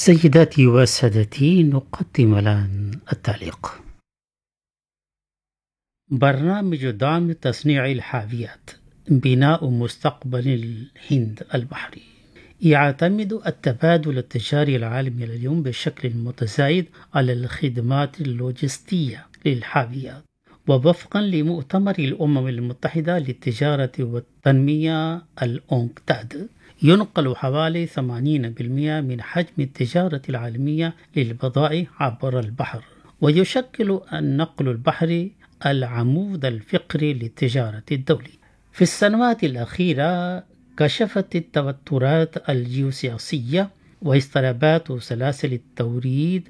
سيداتي وسادتي، نقدم الآن التعليق. برنامج دعم تصنيع الحاويات بناء مستقبل الهند البحري يعتمد التبادل التجاري العالمي اليوم بشكل متزايد على الخدمات اللوجستية للحاويات. ووفقا لمؤتمر الأمم المتحدة للتجارة والتنمية الأونكتاد، ينقل حوالي 80% من حجم التجارة العالمية للبضائع عبر البحر، ويشكل النقل البحري العمود الفقري للتجارة الدولية. في السنوات الأخيرة كشفت التوترات الجيوسياسية واضطرابات سلاسل التوريد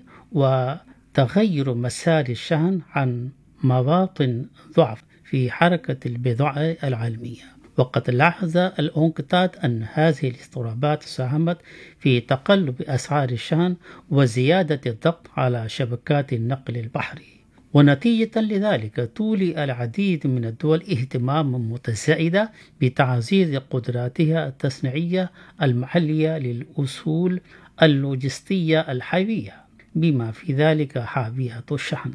وتغير مسار الشحن عن مواطن ضعف في حركة البضائع العالمية. وقد لاحظ الأونكتاد أن هذه الاضطرابات ساهمت في تقلب أسعار الشحن وزيادة الضغط على شبكات النقل البحري، ونتيجة لذلك تولي العديد من الدول اهتماما متزايدا بتعزيز قدراتها التصنيعية المحلية للأصول اللوجستية الحيوية، بما في ذلك حاويات الشحن.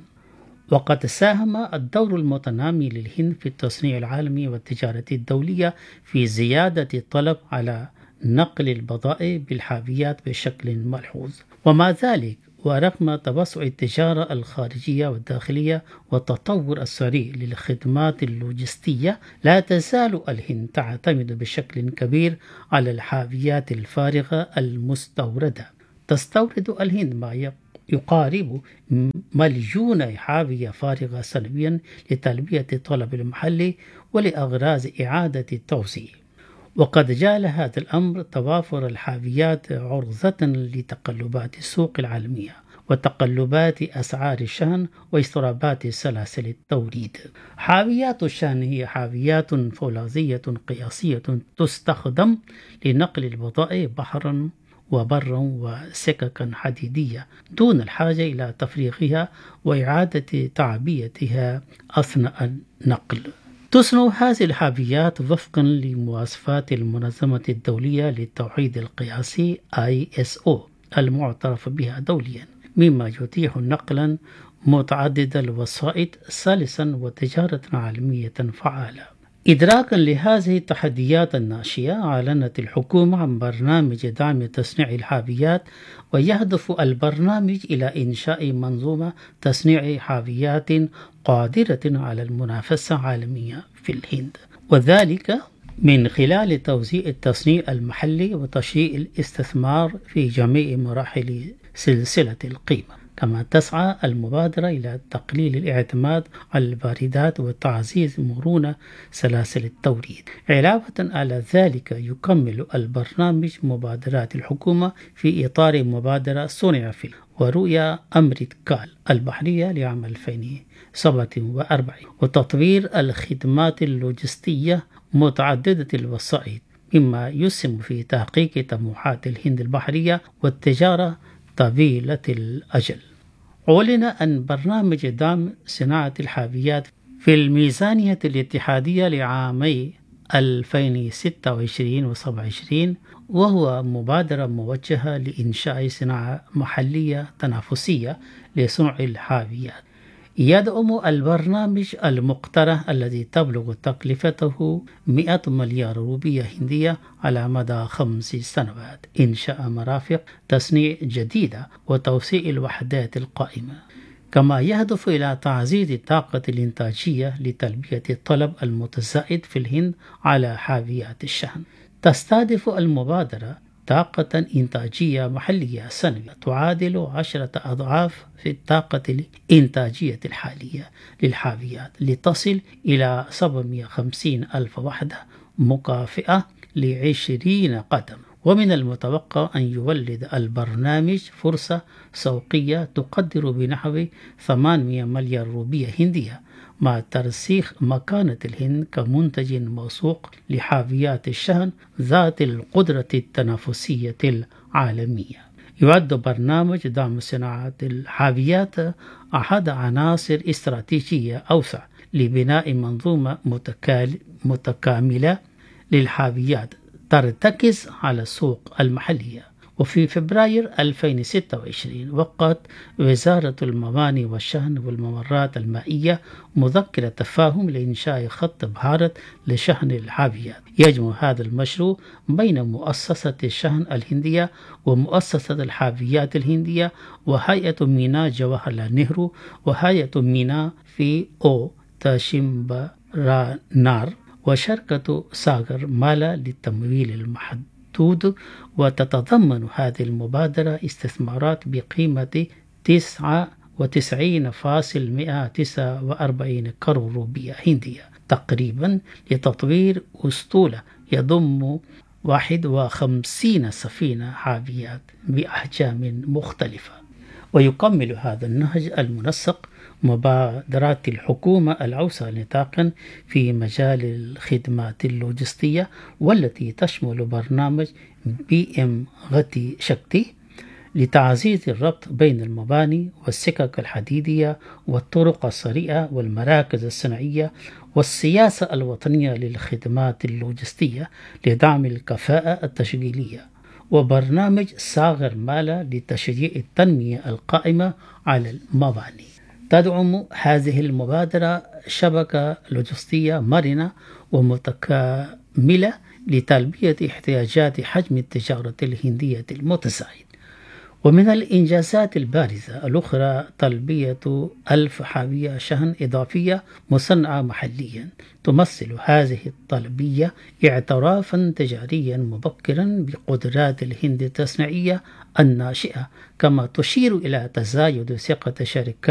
وقد ساهم الدور المتنامي للهند في التصنيع العالمي والتجارة الدولية في زيادة الطلب على نقل البضائع بالحاويات بشكل ملحوظ. ومع ذلك، ورغم توسع التجارة الخارجية والداخلية والتطور السريع للخدمات اللوجستية، لا تزال الهند تعتمد بشكل كبير على الحاويات الفارغة المستوردة. تستورد الهند ما يقارب 1,000,000 حاوية فارغة سنويا لتلبية الطلب المحلي ولأغراض إعادة التوزيع. وقد جعل هذا الأمر توافر الحاويات عرضة لتقلبات السوق العالمية وتقلبات أسعار الشحن واضطرابات سلاسل التوريد. حاويات الشحن هي حاويات فولاذية قياسية تستخدم لنقل البضائع بحرا وبرا وسككا حديدية دون الحاجة إلى تفريغها وإعادة تعبئتها أثناء النقل. تصنع هذه الحاويات وفقا لمواصفات المنظمة الدولية للتوحيد القياسي ISO المعترف بها دوليا، مما يتيح نقلا متعدد الوسائط سلسا وتجارة عالمية فعالة. إدراكا لهذه التحديات الناشئة، أعلنت الحكومة عن برنامج دعم تصنيع الحاويات، ويهدف البرنامج إلى إنشاء منظومة تصنيع حاويات قادرة على المنافسة عالميا في الهند، وذلك من خلال توزيع التصنيع المحلي وتشجيع الاستثمار في جميع مراحل سلسلة القيمة. كما تسعى المبادرة إلى تقليل الاعتماد على الواردات وتعزيز مرونة سلاسل التوريد. علاوة على ذلك، يكمل البرنامج مبادرات الحكومة في إطار مبادرة صنع في ورؤية أمريكا البحرية لعام 2047 وتطوير الخدمات اللوجستية متعددة الوسائط، مما يسهم في تحقيق طموحات الهند البحرية والتجارة طويلة الأجل. أعلن أن برنامج دعم صناعة الحاويات في الميزانية الاتحادية لعامي 2026 و 27، وهو مبادرة موجهة لإنشاء صناعة محلية تنافسية لصنع الحاويات. يدعم البرنامج المقترح الذي تبلغ تكلفته 100 مليار روبية هندية على مدى 5 سنوات إنشاء مرافق تصنيع جديدة وتوسيع الوحدات القائمة. كما يهدف إلى تعزيز الطاقة الإنتاجية لتلبية الطلب المتزايد في الهند على حاويات الشحن. تستهدف المبادرة طاقة إنتاجية محلية سنوية تعادل 10 أضعاف في الطاقة الإنتاجية الحالية للحاويات، لتصل إلى 750 ألف وحدة مكافئة ل20 قدم. ومن المتوقع أن يولد البرنامج فرصة سوقية تقدر بنحو 800 مليار روبية هندية، مع ترسيخ مكانة الهند كمنتج موثوق لحاويات الشحن ذات القدرة التنافسية العالمية. يعد برنامج دعم صناعة الحاويات أحد عناصر استراتيجية أوسع لبناء منظومة متكاملة للحاويات ترتكز على السوق المحلية وفي فبراير 2026 وقعت وزارة الموانئ والشحن والممرات المائية مذكرة تفاهم لإنشاء خط بحارة لشحن الحاويات. يجمع هذا المشروع بين مؤسسة الشحن الهندية ومؤسسة الحاويات الهندية وهيئة ميناء جواهرلال نهرو وهيئة ميناء في تاشيمبرانار وشركة ساغر مالا للتمويل المحدود. وتتضمن هذه المبادرة استثمارات بقيمة 99.149 كرور روبية هندية تقريبا لتطوير أسطولة يضم 51 سفينة حاويات بأحجام مختلفة. ويكمل هذا النهج المنسق مبادرات الحكومة الأوسع نطاقا في مجال الخدمات اللوجستية، والتي تشمل برنامج PM غتي شكتي لتعزيز الربط بين المباني والسكك الحديدية والطرق السريعة والمراكز الصناعية، والسياسة الوطنية للخدمات اللوجستية لدعم الكفاءة التشغيلية، وبرنامج ساغر مالا لتشجيع التنمية القائمة على المباني. تدعم هذه المبادرة شبكة لوجستية مرنة ومتكاملة لتلبية احتياجات حجم التجارة الهندية المتزايد. ومن الإنجازات البارزة الأخرى تلبية 1000 حاوية شحن إضافية مصنعة محليا. تمثل هذه التلبية اعترافا تجاريا مبكرا بقدرات الهند التصنيعية الناشئة، كما تشير إلى تزايد ثقة شركات